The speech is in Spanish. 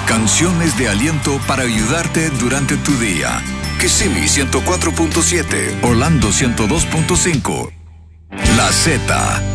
Canciones de aliento para ayudarte durante tu día. Kissimmee 104.7, Orlando 102.5. La Z